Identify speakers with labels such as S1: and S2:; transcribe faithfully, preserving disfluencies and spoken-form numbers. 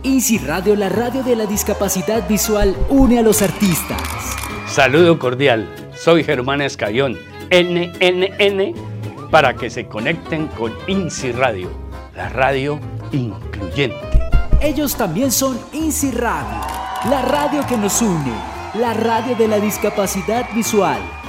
S1: INSI Radio, la radio de la discapacidad visual, une a los artistas.
S2: Saludo cordial, soy Germán Escayón, N N N, para que se conecten con INSI Radio, la radio incluyente.
S1: Ellos también son INSI Radio, la radio que nos une, la radio de la discapacidad visual.